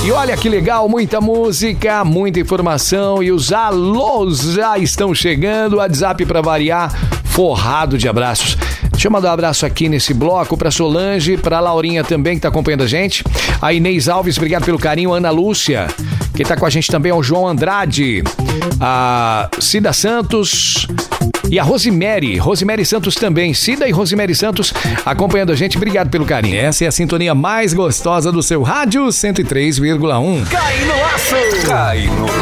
E olha que legal, muita música, muita informação e os alôs já estão chegando. WhatsApp para variar, forrado de abraços. Deixa eu mandar um abraço aqui nesse bloco pra Solange, pra Laurinha também, que tá acompanhando a gente. A Inês Alves, obrigado pelo carinho. Ana Lúcia, que tá com a gente também, é o João Andrade. A Cida Santos e a Rosemary Santos também. Cida e Rosemary Santos acompanhando a gente. Obrigado pelo carinho. Essa é a sintonia mais gostosa do seu rádio 103,1. Cai no aço! Cai no